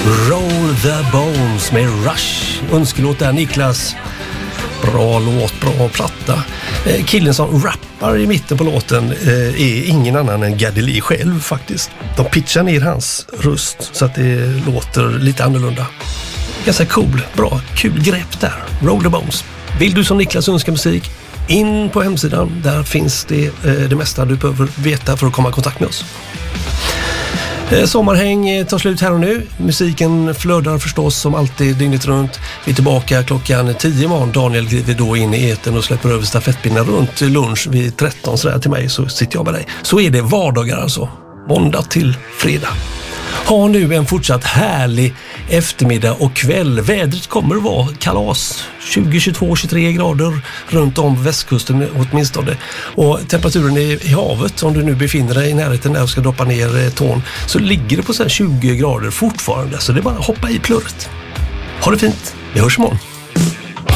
Roll the Bones med Rush. Önskelåt där, Niklas. Bra låt, bra platta. Killen som rappar i mitten på låten är ingen annan än Geddy Lee själv faktiskt. De pitchar ner hans röst så att det låter lite annorlunda. Ganska cool, bra, kul grepp där. Roll the Bones. Vill du som Niklas önska musik? In på hemsidan, där finns det mesta du behöver veta för att komma i kontakt med oss. Sommarhäng tar slut här och nu. Musiken flödar förstås som alltid dygnet runt. Vi är tillbaka klockan 10 imorgon. Daniel glider då in i etern och släpper över stafettpinnen runt lunch vid 13 sådär till mig, så sitter jag med dig. Så är det vardagar alltså. Måndag till fredag. Ha nu en fortsatt härlig eftermiddag och kväll. Vädret kommer att vara kalas. 20-22-23 grader runt om västkusten åtminstone. Och temperaturen i havet, om du nu befinner dig i närheten där och ska droppa ner tån, så ligger det på så här 20 grader fortfarande. Så det är bara att hoppa i plurret. Ha det fint. Vi hörs imorgon.